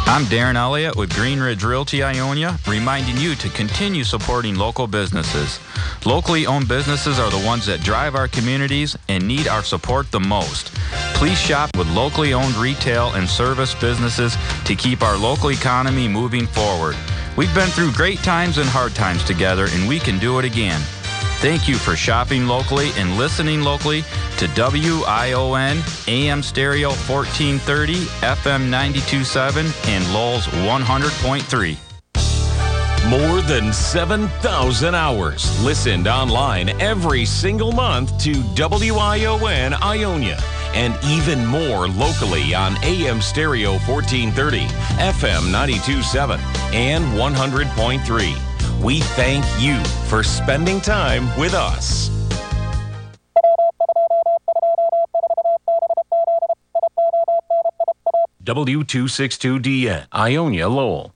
I'm Darren Elliott with Green Ridge Realty Ionia, reminding you to continue supporting local businesses. Locally owned businesses are the ones that drive our communities and need our support the most. Please shop with locally owned retail and service businesses to keep our local economy moving forward. We've been through great times and hard times together, and we can do it again. Thank you for shopping locally and listening locally to WION, AM Stereo 1430, FM 92.7, and Lowell's 100.3. More than 7,000 hours listened online every single month to WION Ionia, and even more locally on AM Stereo 1430, FM 92.7, and 100.3. We thank you for spending time with us. W262DN, Ionia, Lowell.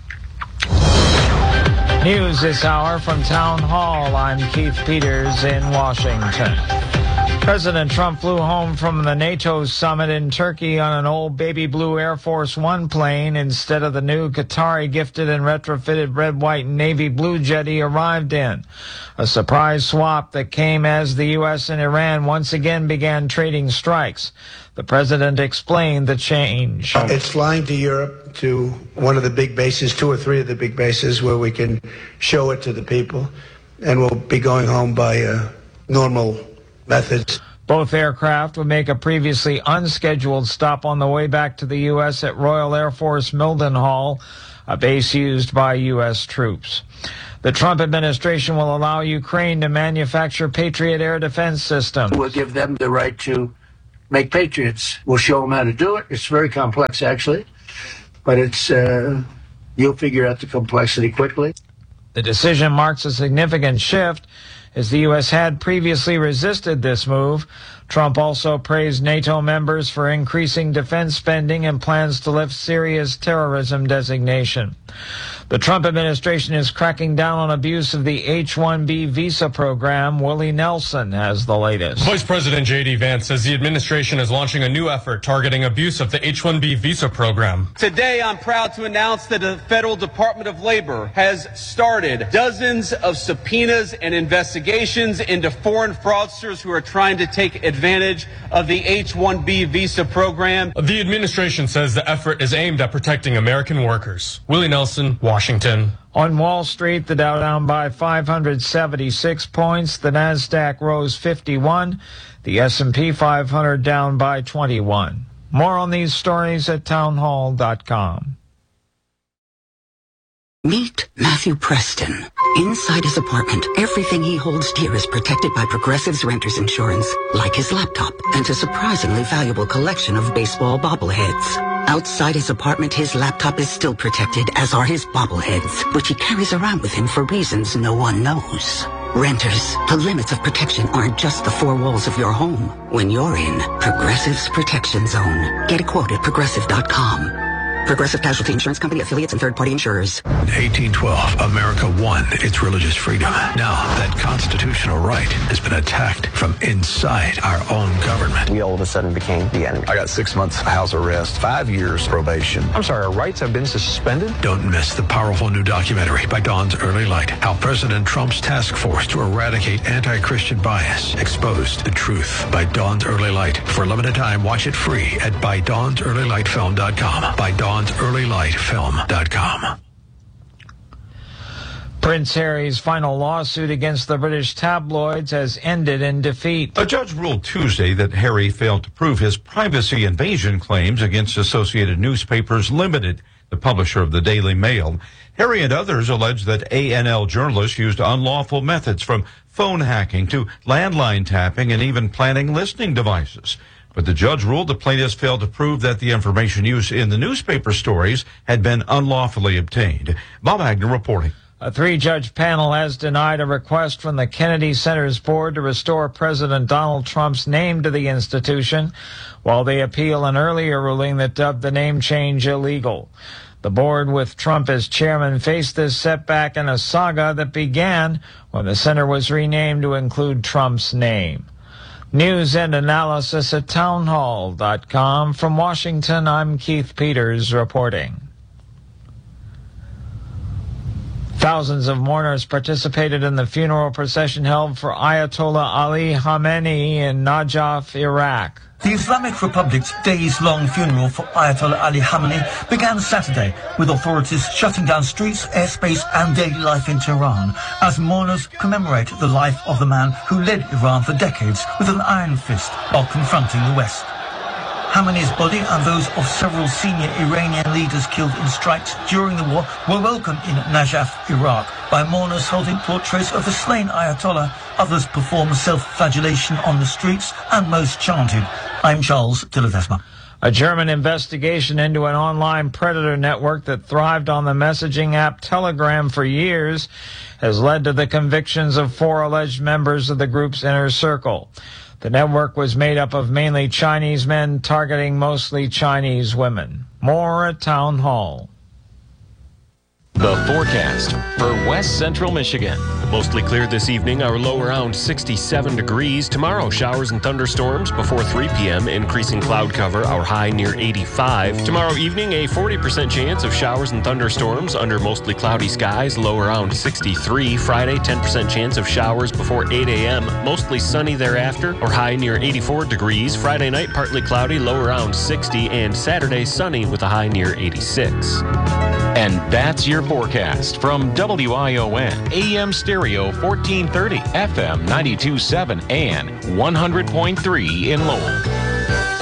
News this hour from Town Hall. I'm Keith Peters in Washington. President Trump flew home from the NATO summit in Turkey on an old baby blue Air Force One plane instead of the new Qatari gifted and retrofitted red, white, and navy blue jet he arrived in. A surprise swap that came as the U.S. and Iran once again began trading strikes. The president explained the change. It's flying to Europe, to one of the big bases, 2 or 3 of the big bases where we can show it to the people, and we'll be going home by normal methods. Both aircraft would make a previously unscheduled stop on the way back to the U.S. at Royal Air Force Mildenhall, a base used by U.S. troops. The Trump administration will allow Ukraine to manufacture Patriot air defense systems. We'll give them the right to make Patriots. We'll show them how to do it. It's very complex, actually, but it's you'll figure out the complexity quickly. The decision marks a significant shift, as the U.S. had previously resisted this move. Trump also praised NATO members for increasing defense spending and plans to lift Syria's terrorism designation. The Trump administration is cracking down on abuse of the H-1B visa program. Willie Nelson has the latest. Vice President J.D. Vance says the administration is launching a new effort targeting abuse of the H-1B visa program. Today, I'm proud to announce that the Federal Department of Labor has started dozens of subpoenas and investigations into foreign fraudsters who are trying to take advantage of the H-1B visa program. The administration says the effort is aimed at protecting American workers. Willie Nelson, Washington. On Wall Street, the Dow down by 576 points. The Nasdaq rose 51. The S&P 500 down by 21. More on these stories at townhall.com. Meet Matthew Preston. Inside his apartment, everything he holds dear is protected by Progressive's Renter's Insurance, like his laptop and a surprisingly valuable collection of baseball bobbleheads. Outside his apartment, his laptop is still protected, as are his bobbleheads, which he carries around with him for reasons no one knows. Renters, the limits of protection aren't just the 4 walls of your home. When you're in Progressive's Protection Zone, get a quote at Progressive.com. Progressive Casualty Insurance Company, affiliates, and third-party insurers. 1812, America won its religious freedom. Now, that constitutional right has been attacked from inside our own government. We all of a sudden became the enemy. I got 6 months house arrest, 5 years probation. I'm sorry, our rights have been suspended? Don't miss the powerful new documentary by Dawn's Early Light, how President Trump's task force to eradicate anti-Christian bias exposed the truth, by Dawn's Early Light. For a limited time, watch it free at ByDawnsEarlyLightFilm.com. ByDawnsEarlyLightFilm.com. Prince Harry's final lawsuit against the British tabloids has ended in defeat. A judge ruled Tuesday that Harry failed to prove his privacy invasion claims against Associated Newspapers Limited, the publisher of the Daily Mail. Harry and others allege that A&L journalists used unlawful methods, from phone hacking to landline tapping and even planting listening devices. But the judge ruled the plaintiffs failed to prove that the information used in the newspaper stories had been unlawfully obtained. Bob Agnew reporting. A 3-judge panel has denied a request from the Kennedy Center's board to restore President Donald Trump's name to the institution, while they appeal an earlier ruling that dubbed the name change illegal. The board, with Trump as chairman, faced this setback in a saga that began when the center was renamed to include Trump's name. News and analysis at townhall.com. From Washington, I'm Keith Peters reporting. Thousands of mourners participated in the funeral procession held for Ayatollah Ali Khamenei in Najaf, Iraq. The Islamic Republic's days-long funeral for Ayatollah Ali Khamenei began Saturday, with authorities shutting down streets, airspace and daily life in Tehran as mourners commemorate the life of the man who led Iran for decades with an iron fist while confronting the West. Khamenei's body and those of several senior Iranian leaders killed in strikes during the war were welcomed in Najaf, Iraq, by mourners holding portraits of the slain Ayatollah. Others performed self-flagellation on the streets, and most chanted, "I'm Charles de Ledesma." A German investigation into an online predator network that thrived on the messaging app Telegram for years has led to the convictions of 4 alleged members of the group's inner circle. The network was made up of mainly Chinese men targeting mostly Chinese women. More at Town Hall. The forecast for West Central Michigan. Mostly clear this evening, our low around 67 degrees. Tomorrow, showers and thunderstorms before 3 p.m., increasing cloud cover, our high near 85. Tomorrow evening, a 40% chance of showers and thunderstorms under mostly cloudy skies, low around 63. Friday, 10% chance of showers before 8 a.m., mostly sunny thereafter, our high near 84 degrees. Friday night, partly cloudy, low around 60, and Saturday, sunny with a high near 86. And that's your forecast from WION, AM Stereo 1430, FM 92.7, and 100.3 in Lowell.